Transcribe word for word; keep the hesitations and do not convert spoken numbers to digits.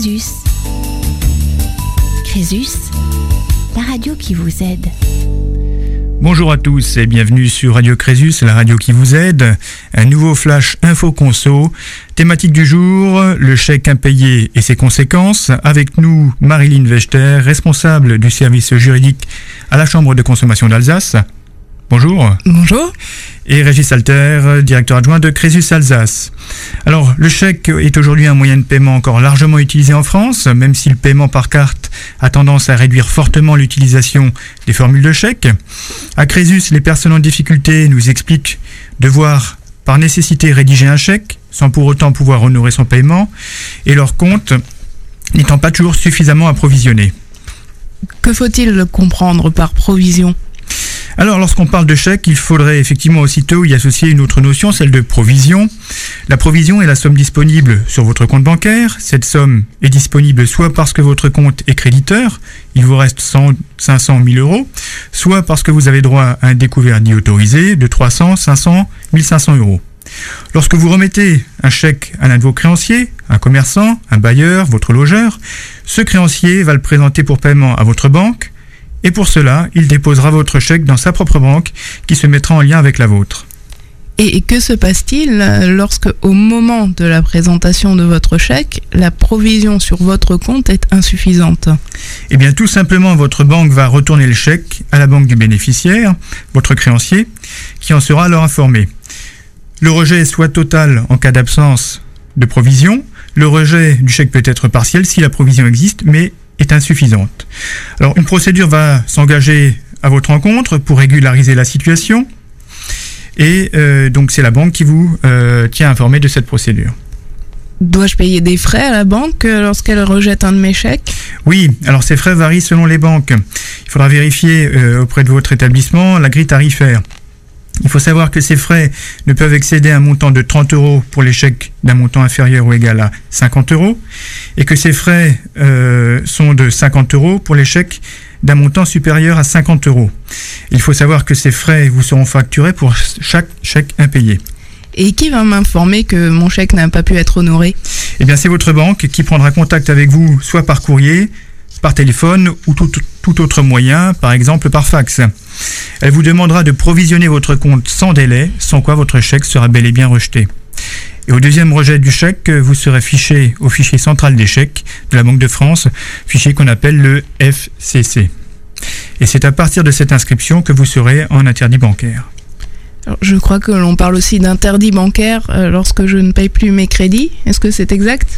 Crésus. Crésus, la radio qui vous aide. Bonjour à tous et bienvenue sur Radio Crésus, la radio qui vous aide. Un nouveau flash info conso. Thématique du jour, le chèque impayé et ses conséquences. Avec nous, Marilyn Vechter, responsable du service juridique à la Chambre de consommation d'Alsace. Bonjour. Bonjour. Et Régis Alter, directeur adjoint de Crésus Alsace. Alors, le chèque est aujourd'hui un moyen de paiement encore largement utilisé en France, même si le paiement par carte a tendance à réduire fortement l'utilisation des formules de chèque. À Crésus, les personnes en difficulté nous expliquent devoir, par nécessité, rédiger un chèque, sans pour autant pouvoir honorer son paiement, et leur compte n'étant pas toujours suffisamment approvisionné. Que faut-il comprendre par provision ? Alors, lorsqu'on parle de chèque, il faudrait effectivement aussitôt y associer une autre notion, celle de provision. La provision est la somme disponible sur votre compte bancaire. Cette somme est disponible soit parce que votre compte est créditeur, il vous reste cent, cinq cents, mille euros, soit parce que vous avez droit à un découvert dit autorisé de trois cents, cinq cents, mille cinq cents euros. Lorsque vous remettez un chèque à l'un de vos créanciers, un commerçant, un bailleur, votre logeur, ce créancier va le présenter pour paiement à votre banque. Et pour cela, il déposera votre chèque dans sa propre banque qui se mettra en lien avec la vôtre. Et que se passe-t-il lorsque, au moment de la présentation de votre chèque, la provision sur votre compte est insuffisante ? Eh bien, tout simplement, votre banque va retourner le chèque à la banque du bénéficiaire, votre créancier, qui en sera alors informé. Le rejet est soit total en cas d'absence de provision, le rejet du chèque peut être partiel si la provision existe, mais est insuffisante. Alors, une procédure va s'engager à votre rencontre pour régulariser la situation et euh, donc c'est la banque qui vous euh, tient informé de cette procédure. Dois-je payer des frais à la banque lorsqu'elle rejette un de mes chèques ? Oui, alors ces frais varient selon les banques. Il faudra vérifier euh, auprès de votre établissement la grille tarifaire. Il faut savoir que ces frais ne peuvent excéder un montant de trente euros pour les chèques d'un montant inférieur ou égal à cinquante euros et que ces frais euh, sont de cinquante euros pour les chèques d'un montant supérieur à cinquante euros. Il faut savoir que ces frais vous seront facturés pour chaque chèque impayé. Et qui va m'informer que mon chèque n'a pas pu être honoré ? Eh bien, c'est votre banque qui prendra contact avec vous soit par courrier, par téléphone ou tout, tout autre moyen, par exemple par fax. Elle vous demandera de provisionner votre compte sans délai, sans quoi votre chèque sera bel et bien rejeté. Et au deuxième rejet du chèque, vous serez fiché au fichier central des chèques de la Banque de France, fichier qu'on appelle le F C C. Et c'est à partir de cette inscription que vous serez en interdit bancaire. Alors, je crois que l'on parle aussi d'interdit bancaire euh, lorsque je ne paye plus mes crédits. Est-ce que c'est exact ?